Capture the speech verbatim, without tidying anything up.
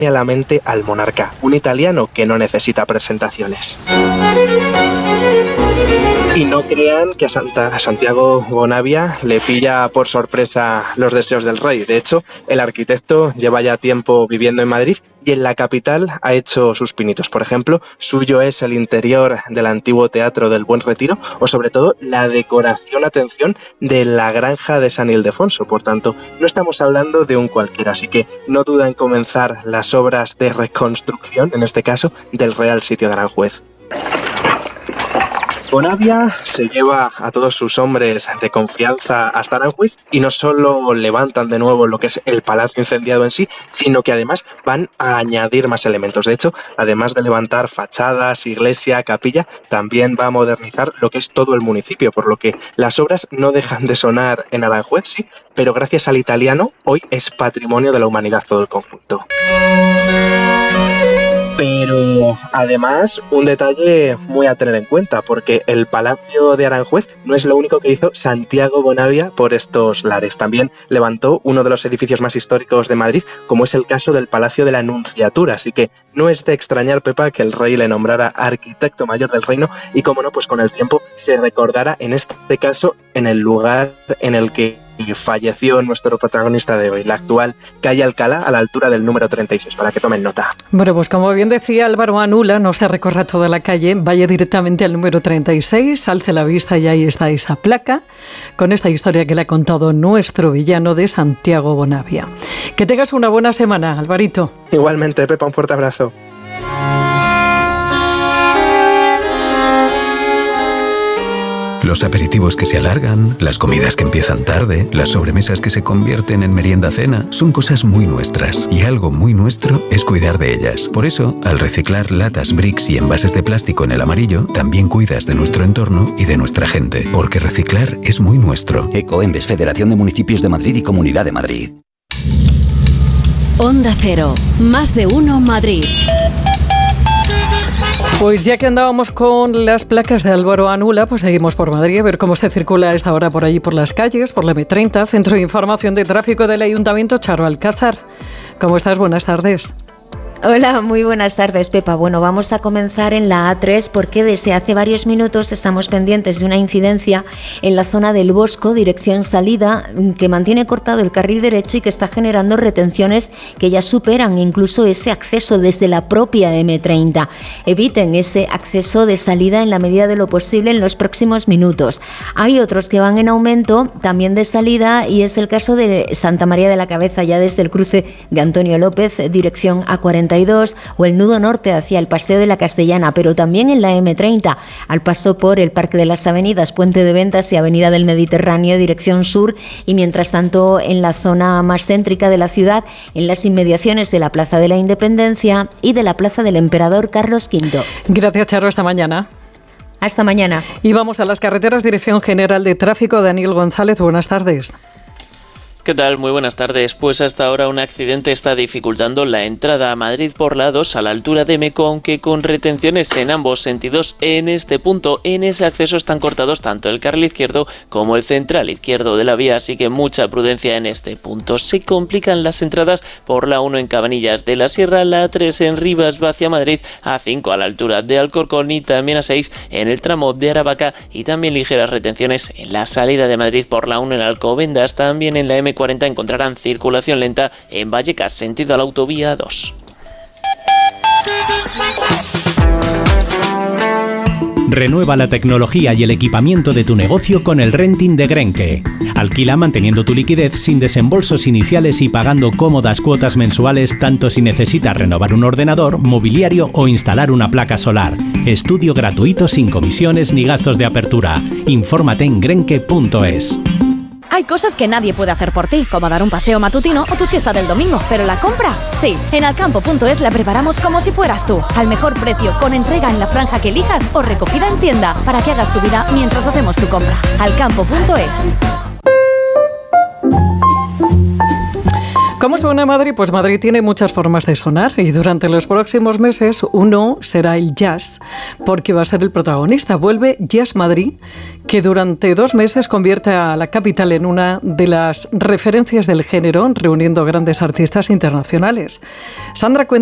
a la mente al monarca, un italiano que no necesita presentaciones. Y no crean que a, Santa, a Santiago Bonavia le pilla por sorpresa los deseos del rey. De hecho, el arquitecto lleva ya tiempo viviendo en Madrid y en la capital ha hecho sus pinitos. Por ejemplo, suyo es el interior del antiguo Teatro del Buen Retiro o sobre todo la decoración, atención, de la granja de San Ildefonso. Por tanto, no estamos hablando de un cualquiera, así que no duda en comenzar las obras de reconstrucción, en este caso, del Real Sitio de Aranjuez. Bonavia se lleva a todos sus hombres de confianza hasta Aranjuez y no solo levantan de nuevo lo que es el palacio incendiado en sí, sino que además van a añadir más elementos. De hecho, además de levantar fachadas, iglesia, capilla, también va a modernizar lo que es todo el municipio, por lo que las obras no dejan de sonar en Aranjuez, sí, pero gracias al italiano, hoy es patrimonio de la humanidad todo el conjunto. Pero además, un detalle muy a tener en cuenta, porque el Palacio de Aranjuez no es lo único que hizo Santiago Bonavia por estos lares. También levantó uno de los edificios más históricos de Madrid, como es el caso del Palacio de la Nunciatura. Así que no es de extrañar, Pepa, que el rey le nombrara arquitecto mayor del reino y, como no, pues con el tiempo se recordará, en este caso, en el lugar en el que falleció nuestro protagonista de hoy, la actual calle Alcalá, a la altura del número treinta y seis, para que tomen nota. Bueno, pues como bien decía Álvaro Anula, no se recorra toda la calle, vaya directamente al número treinta y seis, alce la vista y ahí está esa placa con esta historia que le ha contado nuestro villano de Santiago Bonavia. Que tengas una buena semana, Alvarito. Igualmente, Pepa, un fuerte abrazo. Los aperitivos que se alargan, las comidas que empiezan tarde, las sobremesas que se convierten en merienda-cena, son cosas muy nuestras. Y algo muy nuestro es cuidar de ellas. Por eso, al reciclar latas, bricks y envases de plástico en el amarillo, también cuidas de nuestro entorno y de nuestra gente. Porque reciclar es muy nuestro. Ecoembes, Federación de Municipios de Madrid y Comunidad de Madrid. Onda Cero, más de uno Madrid. Pues ya que andábamos con las placas de Álvaro Anula, pues seguimos por Madrid a ver cómo se circula a esta hora por allí por las calles, por la eme treinta, Centro de Información de Tráfico del Ayuntamiento, Charo Alcázar. ¿Cómo estás? Buenas tardes. Hola, muy buenas tardes, Pepa. Bueno, vamos a comenzar en la A tres porque desde hace varios minutos estamos pendientes de una incidencia en la zona del Bosco, dirección salida, que mantiene cortado el carril derecho y que está generando retenciones que ya superan incluso ese acceso desde la propia eme treinta. Eviten ese acceso de salida en la medida de lo posible en los próximos minutos. Hay otros que van en aumento, también de salida, y es el caso de Santa María de la Cabeza, ya desde el cruce de Antonio López, dirección A cuarenta y dos, o el nudo norte hacia el Paseo de la Castellana, pero también en la eme treinta, al paso por el Parque de las Avenidas, Puente de Ventas y Avenida del Mediterráneo, dirección sur, y mientras tanto en la zona más céntrica de la ciudad, en las inmediaciones de la Plaza de la Independencia y de la Plaza del Emperador Carlos quinto. Gracias, Charo, hasta mañana. Hasta mañana. Y vamos a las carreteras, Dirección General de Tráfico, Daniel González, buenas tardes. ¿Qué tal? Muy buenas tardes. Pues hasta ahora un accidente está dificultando la entrada a Madrid por la dos a la altura de Meco, aunque con retenciones en ambos sentidos en este punto. En ese acceso están cortados tanto el carril izquierdo como el central izquierdo de la vía, así que mucha prudencia en este punto. Se complican las entradas por la uno en Cabanillas de la Sierra, la tres en Rivas hacia Madrid, A cinco a la altura de Alcorcón y también A seis en el tramo de Aravaca, y también ligeras retenciones en la salida de Madrid por la uno en Alcobendas. También en la eme cuarenta encontrarán circulación lenta en Vallecas, sentido a la autovía dos. Renueva la tecnología y el equipamiento de tu negocio con el renting de Grenke. Alquila manteniendo tu liquidez sin desembolsos iniciales y pagando cómodas cuotas mensuales, tanto si necesitas renovar un ordenador, mobiliario o instalar una placa solar. Estudio gratuito sin comisiones ni gastos de apertura. Infórmate en grenke punto es. Hay cosas que nadie puede hacer por ti, como dar un paseo matutino o tu siesta del domingo, pero la compra, sí. En alcampo punto es la preparamos como si fueras tú, al mejor precio, con entrega en la franja que elijas o recogida en tienda, para que hagas tu vida mientras hacemos tu compra. alcampo punto es. ¿Cómo suena Madrid? Pues Madrid tiene muchas formas de sonar y durante los próximos meses uno será el jazz, porque va a ser el protagonista. Vuelve Jazz Madrid, que durante dos meses convierte a la capital en una de las referencias del género, reuniendo grandes artistas internacionales. Sandra